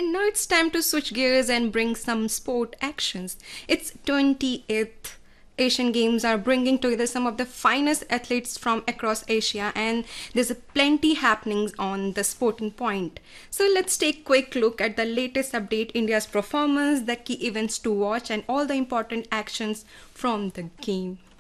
And now it's time to switch gears and bring some sport actions. It's 28th Asian Games are bringing together some of the finest athletes from across Asia, and there's plenty happenings on the sporting point. So let's take a quick look at the latest update, India's performance, the key events to watch, and all the important actions from the game.